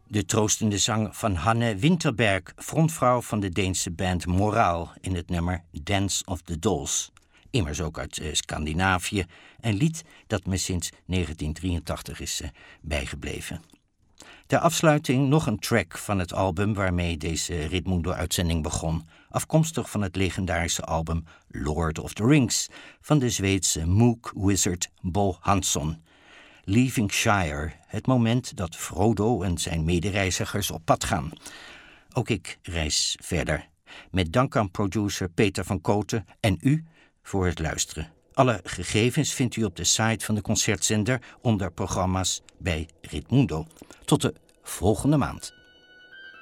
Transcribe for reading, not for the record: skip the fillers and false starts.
De troostende zang van Hanne Winterberg, frontvrouw van de Deense band Moraal, in het nummer Dance of the Dolls. Immers ook uit Scandinavië, een lied dat me sinds 1983 is bijgebleven. Ter afsluiting nog een track van het album waarmee deze Ritmundo-uitzending begon, afkomstig van het legendarische album Lord of the Rings van de Zweedse Moog-wizard Bo Hansson. Leaving Shire, het moment dat Frodo en zijn medereizigers op pad gaan. Ook ik reis verder. Met dank aan producer Peter van Kooten en u voor het luisteren. Alle gegevens vindt u op de site van de concertzender onder programma's bij Ritmundo. Tot de volgende maand.